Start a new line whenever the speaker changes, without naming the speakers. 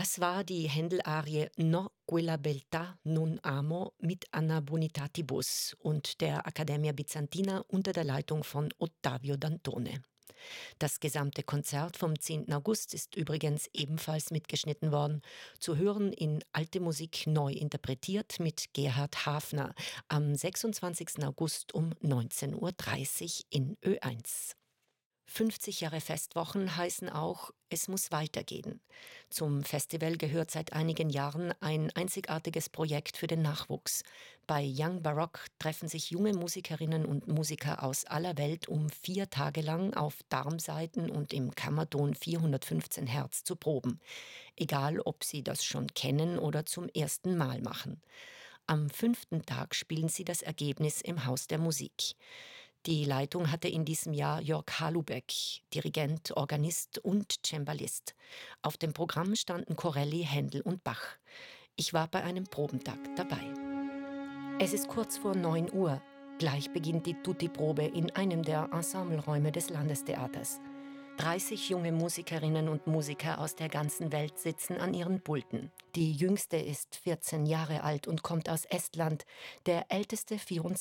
Das war die Händel-Arie No quella beltà non amo mit Anna Bonitatibus und der Accademia Bizantina unter der Leitung von Ottavio Dantone. Das gesamte Konzert vom 10. August ist übrigens ebenfalls mitgeschnitten worden, zu hören in Alte Musik neu interpretiert mit Gerhard Hafner am 26. August um 19:30 Uhr in Ö1. 50 Jahre Festwochen heißen auch, es muss weitergehen. Zum Festival gehört seit einigen Jahren ein einzigartiges Projekt für den Nachwuchs. Bei Young Baroque treffen sich junge Musikerinnen und Musiker aus aller Welt, um 4 Tage lang auf Darmsaiten und im Kammerton 415 Hertz zu proben. Egal, ob sie das schon kennen oder zum ersten Mal machen. Am 5. Tag spielen sie das Ergebnis im Haus der Musik. Die Leitung hatte in diesem Jahr Jörg Halubeck, Dirigent, Organist und Cembalist. Auf dem Programm standen Corelli, Händel und Bach. Ich war bei einem Probentag dabei. Es ist kurz vor 9 Uhr. Gleich beginnt die Tutti-Probe in einem der Ensembleräume des Landestheaters. 30 junge Musikerinnen und Musiker aus der ganzen Welt sitzen an ihren Pulten. Die jüngste ist 14 Jahre alt und kommt aus Estland, der älteste 24.